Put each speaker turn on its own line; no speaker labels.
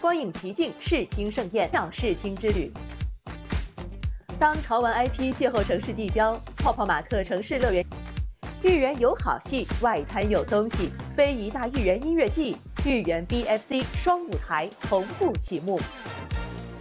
光影奇境，视听盛宴，上视听之旅。当潮玩 IP 邂逅城市地标，泡泡玛特城市乐园，豫园有好戏，外滩有东西，非遗大豫园音乐季，豫园 BFC 双舞台同步启幕。